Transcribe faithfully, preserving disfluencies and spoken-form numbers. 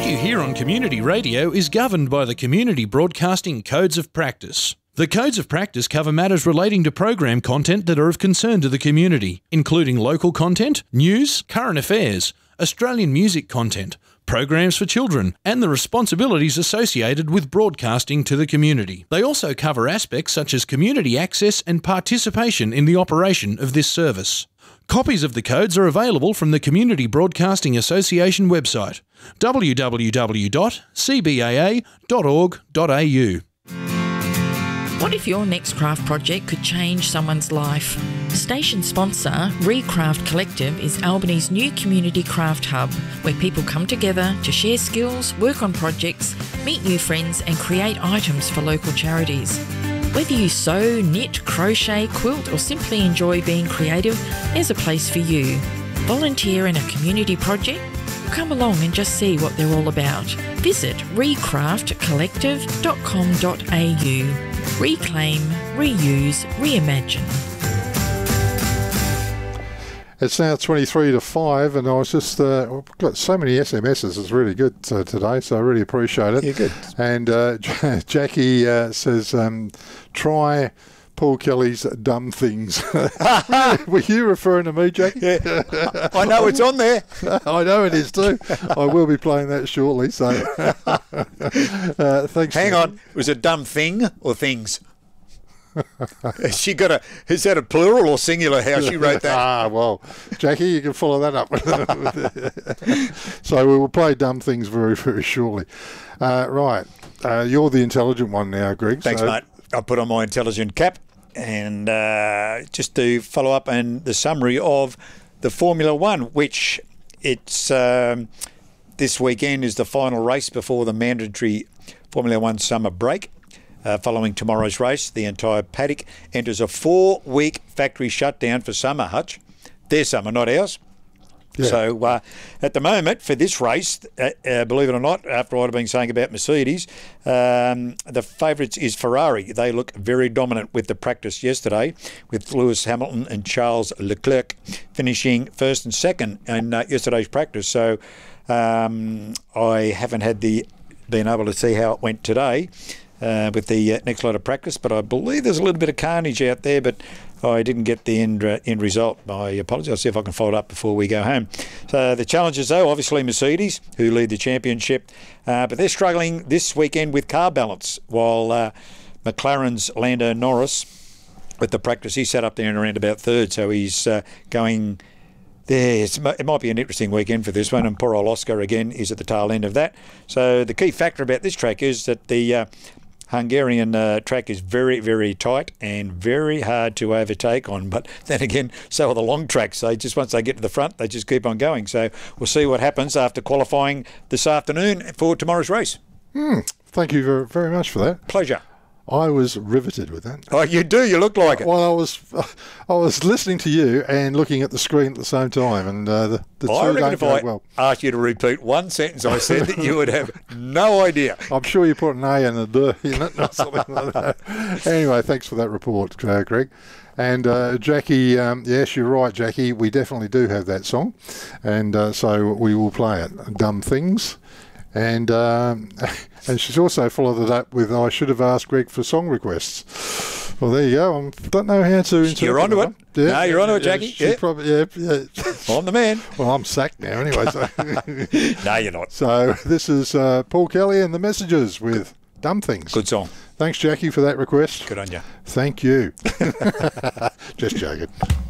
you hear on community radio is governed by the Community Broadcasting Codes of Practice. The Codes of Practice cover matters relating to program content that are of concern to the community, including local content, news, current affairs, Australian music content, programs for children, and the responsibilities associated with broadcasting to the community. They also cover aspects such as community access and participation in the operation of this service. Copies of the codes are available from the Community Broadcasting Association website, w w w dot c b a a dot org dot a u. What if your next craft project could change someone's life? Station sponsor Recraft Collective is Albany's new community craft hub, where people come together to share skills, work on projects, meet new friends and create items for local charities. Whether you sew, knit, crochet, quilt or simply enjoy being creative, there's a place for you. Volunteer in a community project? Come along and just see what they're all about. Visit recraft collective dot com dot a u. Reclaim, reuse, reimagine. It's now twenty-three to five, and I was just uh, we've got so many S M Ses. It's really good uh, today, so I really appreciate it. Yeah, good. And uh, Jackie uh, says, um, try Paul Kelly's Dumb Things. Were you referring to me, Jackie? Yeah. I know it's on there. I know it is too. I will be playing that shortly. So, uh, thanks. Hang on, was it dumb thing or things? Has she got a? Is that a plural or singular? How she wrote that? Ah, well, Jackie, you can follow that up. So we will play Dumb Things very, very shortly. Uh, right, uh, you're the intelligent one now, Greg. Thanks, so. mate. I put on my intelligent cap, and uh, just to follow up and the summary of the Formula One, which it's um, this weekend is the final race before the mandatory Formula One summer break. Uh, following tomorrow's race, the entire paddock enters a four-week factory shutdown for summer, Hutch. Their summer, not ours. Yeah. So uh, at the moment, for this race, uh, uh, believe it or not, after what I've been saying about Mercedes, um, the favourites is Ferrari. They look very dominant with the practice yesterday, with Lewis Hamilton and Charles Leclerc finishing first and second in uh, yesterday's practice. So um, I haven't had the been able to see how it went today. Uh, with the uh, next lot of practice, but I believe there's a little bit of carnage out there, but I didn't get the end uh, end result. I apologise. I'll see if I can follow it up before we go home. So the challenges, though, obviously Mercedes, who lead the championship, uh, but they're struggling this weekend with car balance, while uh, McLaren's Lando Norris, with the practice, he sat up there and around about third, so he's uh, going... There, it might be an interesting weekend for this one, and poor old Oscar again is at the tail end of that. So the key factor about this track is that the uh, Hungarian uh, track is very, very tight and very hard to overtake on. But then again, so are the long tracks. They just once they get to the front, they just keep on going. So we'll see what happens after qualifying this afternoon for tomorrow's race. Hmm. Thank you very, very much for that. Pleasure. I was riveted with that. Oh, you do. You look like it. Well, I was, I was listening to you and looking at the screen at the same time, and uh, the, the I two reckon don't if go I well. asked you to repeat one sentence I said, that you would have no idea. I'm sure you put an A and a D in it, or something like that. Anyway, thanks for that report, uh, Greg. And uh, Jackie, um, yes, you're right, Jackie. We definitely do have that song, and uh, so we will play it. Dumb Things. And um, and she's also followed it up with, I should have asked Greg for song requests. Well, there you go. I don't know how to interpret You're onto it. Yeah, no, you're onto it, yeah, Jackie. Yeah, yeah. Probably, yeah, yeah. I'm the man. Well, I'm sacked now anyway. So. No, you're not. So this is uh, Paul Kelly and the Messages with Dumb Things. Good song. Thanks, Jackie, for that request. Good on you. Thank you. Just joking.